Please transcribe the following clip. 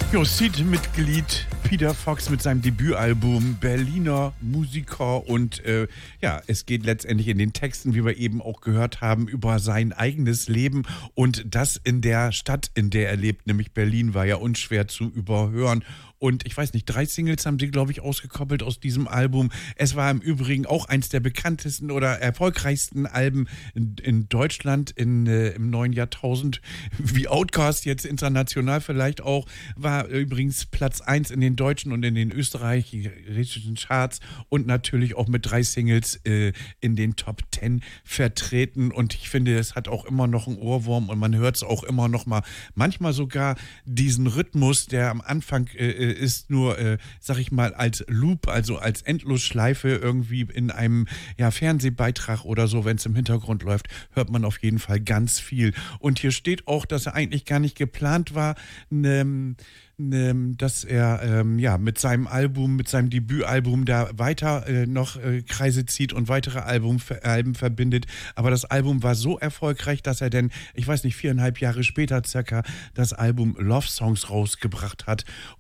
Jo, Seed-Mitglied Peter Fox mit seinem Debütalbum, Berliner Musiker und ja, es geht letztendlich in den Texten, wie wir eben auch gehört haben, über sein eigenes Leben und das in der Stadt, in der er lebt, nämlich Berlin, war ja unschwer zu überhören. Und ich weiß nicht, 3 Singles haben sie, glaube ich, ausgekoppelt aus diesem Album. Es war im Übrigen auch eins der bekanntesten oder erfolgreichsten Alben in Deutschland im neuen Jahrtausend, wie Outkast jetzt international vielleicht auch, war übrigens Platz 1 in den deutschen und in den österreichischen Charts und natürlich auch mit 3 Singles in den Top 10 vertreten. Und ich finde, es hat auch immer noch einen Ohrwurm und man hört es auch immer noch mal, manchmal sogar diesen Rhythmus, der am Anfang ist nur, sag ich mal, als Loop, also als Endlosschleife irgendwie in einem Fernsehbeitrag oder so, wenn es im Hintergrund läuft, hört man auf jeden Fall ganz viel. Und hier steht auch, dass er eigentlich gar nicht geplant war, dass er mit seinem Album, mit seinem Debütalbum da weiter noch Kreise zieht und weitere Alben verbindet. Aber das Album war so erfolgreich, dass er dann, ich weiß nicht, 4,5 Jahre später circa das Album Love Songs rausgebracht hat.